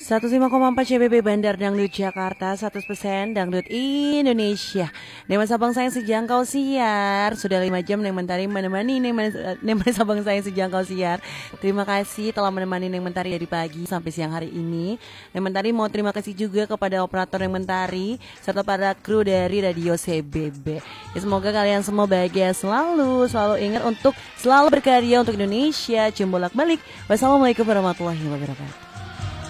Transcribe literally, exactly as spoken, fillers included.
seratus lima koma empat C B B Bandar Dangdut Jakarta, seratus persen Dangdut Indonesia. Nema Sabang sayang sejangkau siar. Sudah lima jam Neng Mentari menemani Neng, Neng Sabang sayang sejangkau siar. Terima kasih telah menemani Neng Mentari dari pagi sampai siang hari ini. Neng Mentari mau terima kasih juga kepada operator Neng Mentari serta para kru dari Radio C B B. Ya, semoga kalian semua bahagia selalu. Selalu ingat untuk selalu berkarya untuk Indonesia. Cium bolak balik. Wassalamualaikum warahmatullahi wabarakatuh.